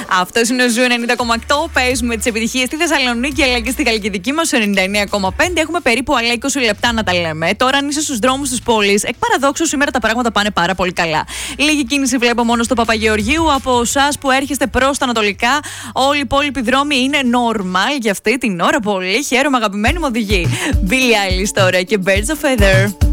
Αυτό είναι ο Ζου 90,8. Παίζουμε τις επιτυχίες στη Θεσσαλονίκη αλλά και στη Χαλκιδική μας 99,5. Έχουμε περίπου άλλα 20 λεπτά να τα λέμε. Τώρα, αν είσαι στους δρόμους της πόλης, εκ παραδόξου σήμερα τα πράγματα πάνε πάρα πολύ καλά. Λίγη κίνηση βλέπω μόνο στο Παπαγεωργίου. Από εσάς που έρχεστε προς τα ανατολικά, όλοι οι υπόλοιποι δρόμοι είναι normal για αυτή την ώρα. Πολύ χαίρομαι, αγαπημένοι μου οδηγοί. Billie Eilish τώρα και Birds of Feather.